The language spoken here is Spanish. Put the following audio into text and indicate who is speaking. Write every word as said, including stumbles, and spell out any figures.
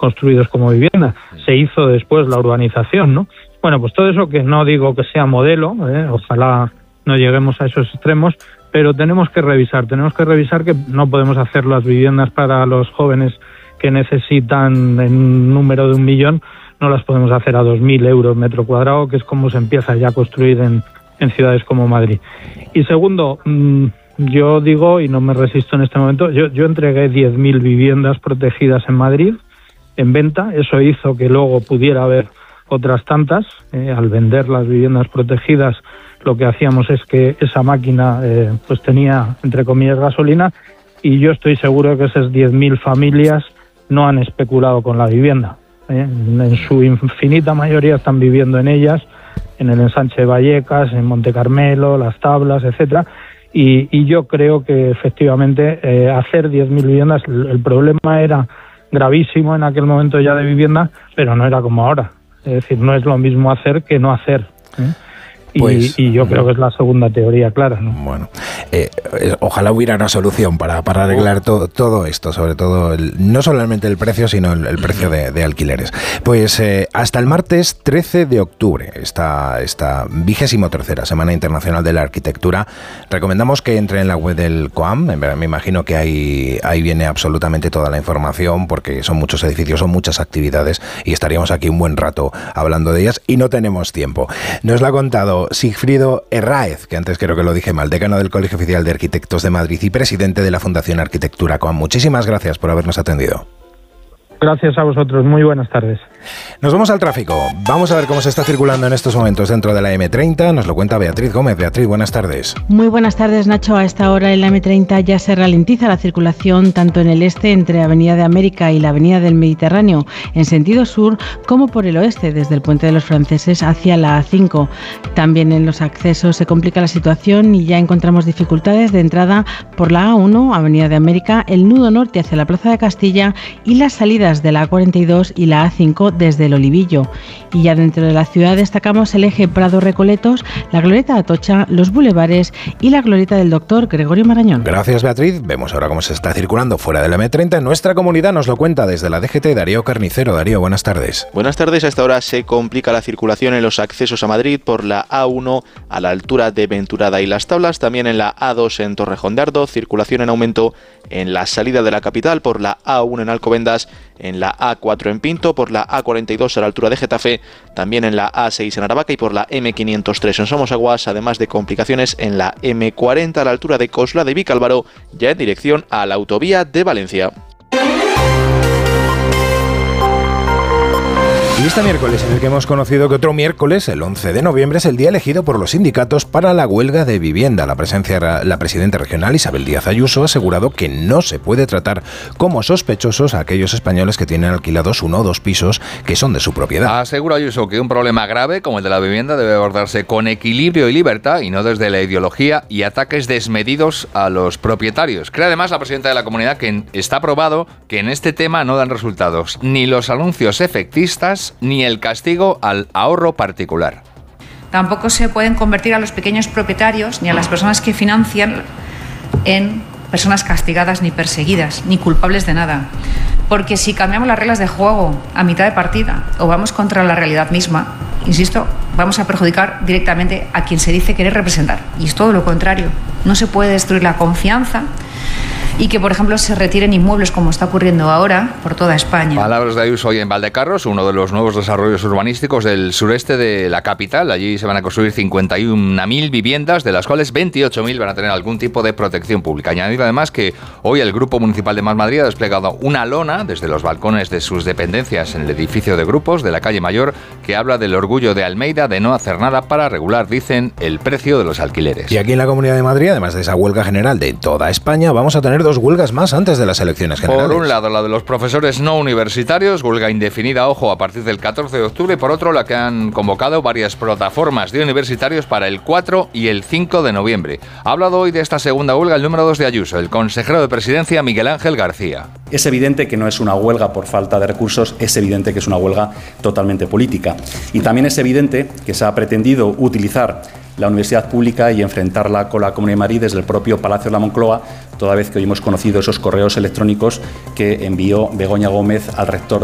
Speaker 1: construidos como vivienda. Se hizo después la urbanización, ¿no? Bueno, pues todo eso, que no digo que sea modelo, ¿eh? Ojalá no lleguemos a esos extremos, pero tenemos que revisar, tenemos que revisar que no podemos hacer las viviendas para los jóvenes que necesitan en un número de un millón, no las podemos hacer a dos mil euros metro cuadrado, que es como se empieza ya a construir en, en ciudades como Madrid. Y segundo, mmm, yo digo, y no me resisto en este momento, yo, yo entregué diez mil viviendas protegidas en Madrid, en venta. Eso hizo que luego pudiera haber otras tantas. Eh, al vender las viviendas protegidas, lo que hacíamos es que esa máquina eh, pues tenía, entre comillas, gasolina, y yo estoy seguro de que esas diez mil familias no han especulado con la vivienda. Eh. En, en su infinita mayoría están viviendo en ellas, en el ensanche de Vallecas, en Monte Carmelo, Las Tablas, etcétera. Y, y yo creo que efectivamente eh, hacer diez mil viviendas, el, el problema era gravísimo en aquel momento ya de vivienda, pero no era como ahora. Es decir, no es lo mismo hacer que no hacer, ¿eh? Pues, y, y yo creo que es la segunda teoría clara, ¿no?
Speaker 2: Bueno, eh, ojalá hubiera una solución para, para arreglar to, todo esto, sobre todo el, no solamente el precio, sino el, el precio de, de alquileres. Pues eh, hasta el martes trece de octubre, esta, esta vigésimo tercera Semana Internacional de la Arquitectura, recomendamos que entre en la web del COAM. En verdad, me imagino que ahí, ahí viene absolutamente toda la información, porque son muchos edificios, son muchas actividades, y estaríamos aquí un buen rato hablando de ellas, y no tenemos tiempo. Nos lo ha contado Sigfrido Herráez, que antes creo que lo dije mal, decano del Colegio Oficial de Arquitectos de Madrid y presidente de la Fundación Arquitectura COAM. Muchísimas gracias por habernos atendido.
Speaker 1: Gracias a vosotros, muy buenas tardes.
Speaker 2: Nos vamos al tráfico. Vamos a ver cómo se está circulando en estos momentos dentro de la eme treinta. Nos lo cuenta Beatriz Gómez. Beatriz, buenas tardes.
Speaker 3: Muy buenas tardes, Nacho. A esta hora en la eme treinta ya se ralentiza la circulación tanto en el este, entre Avenida de América y la Avenida del Mediterráneo, en sentido sur, como por el oeste, desde el Puente de los Franceses hacia la A cinco. También en los accesos se complica la situación y ya encontramos dificultades de entrada por la A uno, Avenida de América, el nudo norte hacia la Plaza de Castilla y las salidas de la A cuarenta y dos y la A cinco desde el Olivillo. Y ya dentro de la ciudad destacamos el eje Prado-Recoletos, la glorieta Atocha, los bulevares y la glorieta del Doctor Gregorio Marañón.
Speaker 2: Gracias, Beatriz. Vemos ahora cómo se está circulando fuera de la eme treinta en nuestra comunidad. Nos lo cuenta desde la D G T Darío Carnicero. Darío, buenas tardes.
Speaker 4: Buenas tardes. A esta hora se complica la circulación en los accesos a Madrid por la A uno a la altura de Venturada y Las Tablas, también en la A dos en Torrejón de Ardoz, circulación en aumento en la salida de la capital por la A uno en Alcobendas, en la A cuatro en Pinto, por la A cuarenta y dos a la altura de Getafe, también en la A seis en Aravaca y por la eme quinientos tres en Somosaguas, además de complicaciones en la eme cuarenta a la altura de Coslada y Vicálvaro, ya en dirección a la autovía de Valencia.
Speaker 2: Y este miércoles, en el que hemos conocido que otro miércoles, el once de noviembre, es el día elegido por los sindicatos para la huelga de vivienda. La, presencia, la presidenta regional, Isabel Díaz Ayuso, ha asegurado que no se puede tratar como sospechosos a aquellos españoles que tienen alquilados uno o dos pisos que son de su propiedad.
Speaker 5: Asegura Ayuso que un problema grave como el de la vivienda debe abordarse con equilibrio y libertad y no desde la ideología y ataques desmedidos a los propietarios. Cree además la presidenta de la comunidad que está probado que en este tema no dan resultados ni los anuncios efectistas ni el castigo al ahorro particular.
Speaker 6: Tampoco se pueden convertir a los pequeños propietarios ni a las personas que financian en personas castigadas ni perseguidas, ni culpables de nada. Porque si cambiamos las reglas de juego a mitad de partida o vamos contra la realidad misma, insisto, vamos a perjudicar directamente a quien se dice querer representar. Y es todo lo contrario. No se puede destruir la confianza y que, por ejemplo, se retiren inmuebles como está ocurriendo ahora por toda España.
Speaker 5: Palabras de Ayuso hoy en Valdecarros, uno de los nuevos desarrollos urbanísticos del sureste de la capital. Allí se van a construir cincuenta y una mil viviendas, de las cuales veintiocho mil van a tener algún tipo de protección pública. Añadir además que hoy el Grupo Municipal de Más Madrid ha desplegado una lona desde los balcones de sus dependencias en el edificio de grupos de la calle Mayor, que habla del orgullo de Almeida de no hacer nada para regular, dicen, el precio de los alquileres.
Speaker 2: Y aquí en la Comunidad de Madrid, además de esa huelga general de toda España, vamos a tener dos huelgas más antes de las elecciones generales.
Speaker 5: Por un lado, la de los profesores no universitarios, huelga indefinida, ojo, a partir del catorce de octubre, y por otro, la que han convocado varias plataformas de universitarios para el cuatro y el cinco de noviembre. Ha hablado hoy de esta segunda huelga el número dos de Ayuso, el consejero de Presidencia Miguel Ángel García.
Speaker 7: Es evidente que no es una huelga por falta de recursos, es evidente que es una huelga totalmente política. Y también es evidente que se ha pretendido utilizar la universidad pública y enfrentarla con la Comunidad de Madrid desde el propio Palacio de la Moncloa, toda vez que hoy hemos conocido esos correos electrónicos que envió Begoña Gómez al rector